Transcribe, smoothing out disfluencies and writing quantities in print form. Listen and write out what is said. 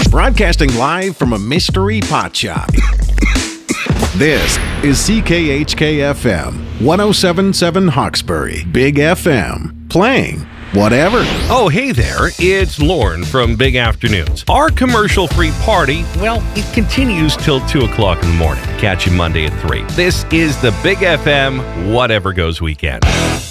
Broadcasting live from a mystery pot shop. This is CKHK-FM, 107.7 Hawkesbury, Big FM, playing whatever. Oh, hey there, it's Lauren from Big Afternoons. Our commercial-free party, well, it continues till 2 o'clock in the morning. Catch you Monday at 3. This is the Big FM Whatever Goes Weekend.